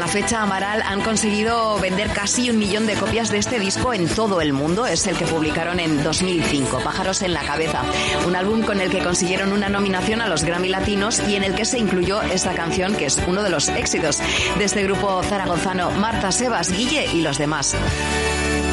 la fecha, Amaral han conseguido vender casi 1 millón de copias de este disco en todo el mundo. Es el que publicaron en 2005, Pájaros en la cabeza. Un álbum con el que consiguieron una nominación a los Grammy Latinos y en el que se incluyó esta canción, que es uno de los éxitos de este grupo zaragozano, Marta, Sebas, Guille y los demás.